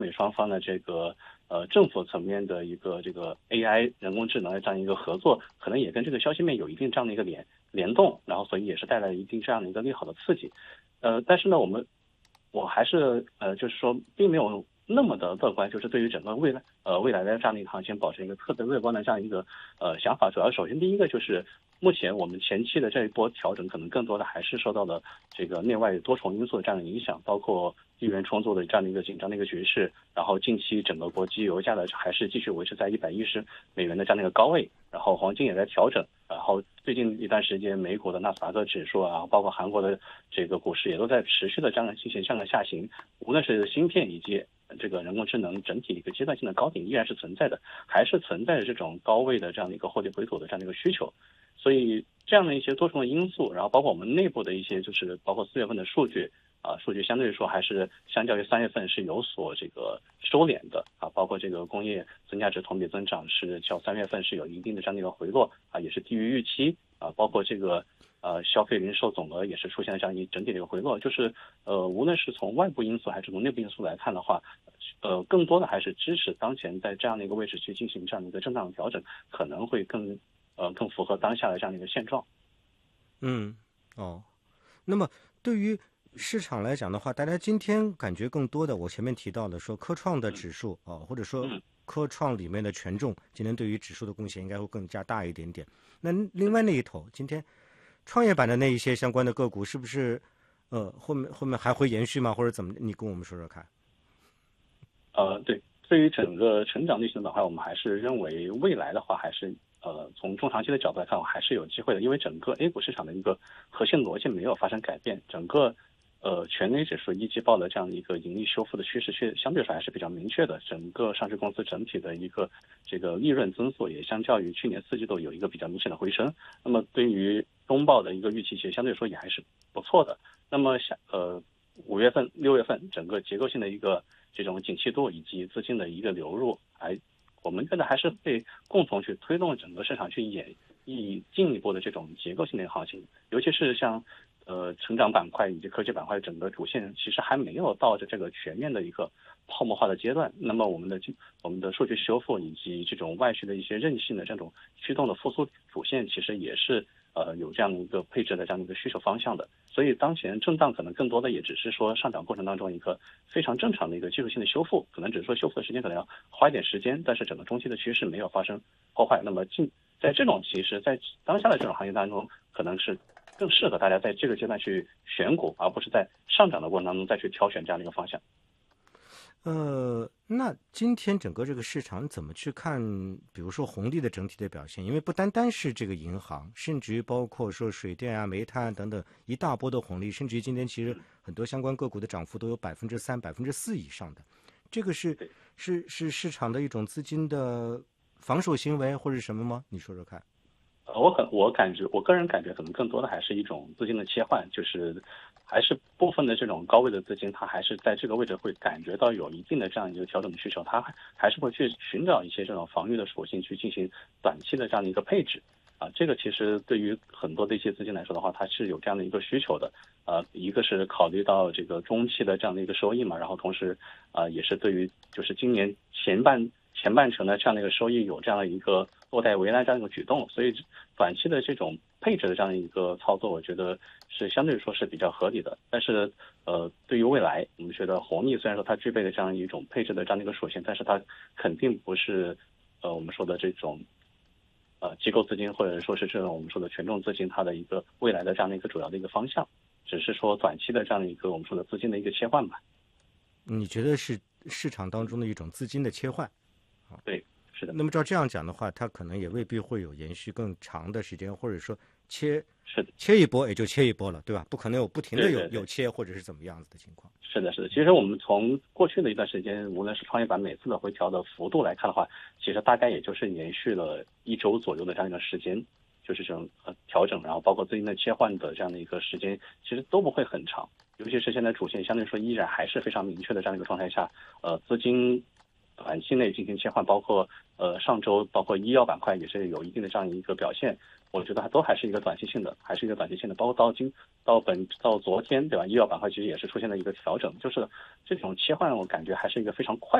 美双方的这个政府层面的一个这个 AI 人工智能的这样一个合作，可能也跟这个消息面有一定这样的一个联动，然后所以也是带来一定这样的一个利好的刺激。但是呢，我还是就是说并没有那么的乐观，就是对于整个未来的这样的一个行情保持一个特别乐观的这样一个想法。主要首先第一个就是目前我们前期的这一波调整，可能更多的还是受到了这个内外多重因素的这样的影响，包括地缘冲突的这样的一个紧张的一个局势，然后近期整个国际油价的还是继续维持在110美元的这样的一个高位，然后黄金也在调整，然后最近一段时间美股的纳斯达克指数啊，包括韩国的这个股市也都在持续的这样进行向下行，无论是芯片以及这个人工智能整体一个阶段性的高点依然是存在的，还是存在着这种高位的这样的一个获利回吐的这样的一个需求。所以这样的一些多重的因素，然后包括我们内部的一些就是包括4月份的数据数据相对来说还是相较于3月份是有所这个收敛的包括这个工业增加值同比增长是较3月份是有一定的这样的一个回落也是低于预期包括这个消费零售总额也是出现了这样一整体的一个回落，就是无论是从外部因素还是从内部因素来看的话，更多的还是支持当前在这样的一个位置去进行这样的一个震荡的调整，可能会更符合当下的这样的一个现状。 那么对于市场来讲的话，大家今天感觉更多的，我前面提到的说科创的指数或者说科创里面的权重，今天对于指数的贡献应该会更加大一点点。那另外那一头，今天创业板的那一些相关的个股，是不是后面还会延续吗？或者怎么？你跟我们说说看。 对于整个成长类型板块，我们还是认为未来的话，还是从中长期的角度来看，我还是有机会的，因为整个 A 股市场的一个核心逻辑没有发生改变，整个全 A 指数一季报的这样的一个盈利修复的趋势相对来说还是比较明确的，整个上市公司整体的一个这个利润增速也相较于去年4季度有一个比较明显的回升。那么对于中报的一个预期，其实相对来说也还是不错的。那么5月份、6月份整个结构性的一个这种景气度以及资金的一个流入，我们觉得还是会共同去推动整个市场去演绎进一步的这种结构性的行情，尤其是像成长板块以及科技板块整个主线其实还没有到这个全面的一个泡沫化的阶段。那么我们的数据修复以及这种外需的一些韧性的这种驱动的复苏主线，其实也是有这样的一个配置的这样的一个需求方向的。所以当前震荡可能更多的也只是说上涨过程当中一个非常正常的一个技术性的修复，可能只是说修复的时间可能要花一点时间，但是整个中期的趋势没有发生破坏。那么在这种其实在当下的这种行业当中，可能是更适合大家在这个阶段去选股，而不是在上涨的过程当中再去挑选这样的一个方向。 那今天整个这个市场怎么去看比如说红利的整体的表现？因为不单单是这个银行，甚至于包括说水电啊、煤炭等等一大波的红利，甚至于今天其实很多相关个股的涨幅都有3%、4%以上的。这个是市场的一种资金的防守行为或者什么吗？你说说看。 我个人感觉可能更多的还是一种资金的切换，就是还是部分的这种高位的资金，它还是在这个位置会感觉到有一定的这样一个调整的需求，它还是会去寻找一些这种防御的属性去进行短期的这样的一个配置这个其实对于很多的一些资金来说的话，它是有这样的一个需求的一个是考虑到这个中期的这样的一个收益嘛，然后同时也是对于就是今年前半程的这样的一个收益有这样的一个落袋为安这样一个举动，所以短期的这种配置的这样一个操作，我觉得是相对说是比较合理的。但是对于未来，我们觉得红利虽然说它具备了这样一种配置的这样的一个属性，但是它肯定不是我们说的这种机构资金或者说是这种我们说的权重资金它的一个未来的这样的一个主要的一个方向，只是说短期的这样的一个我们说的资金的一个切换吧。 你觉得是市场当中的一种资金的切换？ 对，是的。 那么照这样讲的话，它可能也未必会有延续更长的时间，或者说切一波也就切一波了，对吧？不可能有不停的有切或者是怎么样子的情况。 是的。其实我们从过去的一段时间，无论是创业板每次的回调的幅度来看的话，其实大概也就是延续了1周左右的这样一个时间，就是这种调整，然后包括资金的切换的这样的一个时间，其实都不会很长。尤其是现在主线相对说依然还是非常明确的这样一个状态下，资金短期内进行切换，包括上周包括医药板块也是有一定的这样一个表现。 我觉得都还是一个短期性的，包括到昨天，对吧？医药板块其实也是出现了一个调整，就是这种切换，我感觉还是一个非常快